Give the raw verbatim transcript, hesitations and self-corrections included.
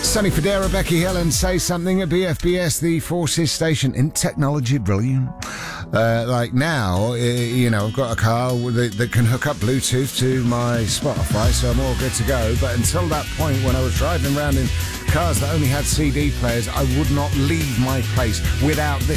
Sonny Fodera, Becky Hill, and Say Something at B F B S, the Forces station. In technology brilliant? Uh, like now, uh, you know, I've got a car that, that can hook up Bluetooth to my Spotify, so I'm all good to go. But until that point, when I was driving around in cars that only had C D players, I would not leave my place without this